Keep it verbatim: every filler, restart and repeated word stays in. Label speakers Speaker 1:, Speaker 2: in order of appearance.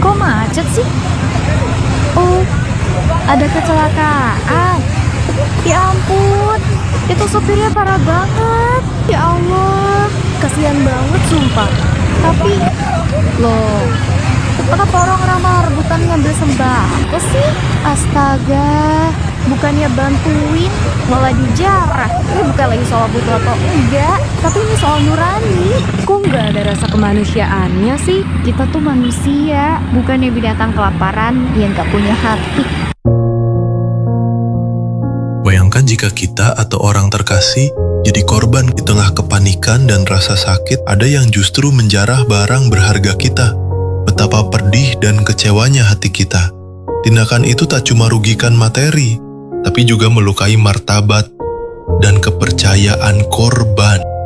Speaker 1: Kok macet sih? Oh, ada kecelakaan. Ya ampun, itu sopirnya parah banget. Ya Allah, kasihan banget sumpah. Tapi, loh, kenapa orang-orang rebutan ngambil sembako sih? Astaga, bukannya bantuin, malah dijarah. Ini bukan lagi soal butuh atau enggak, tapi ini soal nurani. Kok nggak ada rasa kemanusiaannya sih? Kita tuh manusia, bukannya binatang kelaparan yang nggak punya hati.
Speaker 2: Bayangkan jika kita atau orang terkasih jadi korban di tengah kepanikan dan rasa sakit, ada yang justru menjarah barang berharga kita. Betapa pedih dan kecewanya hati kita. Tindakan itu tak cuma rugikan materi, tapi juga melukai martabat dan kepercayaan korban.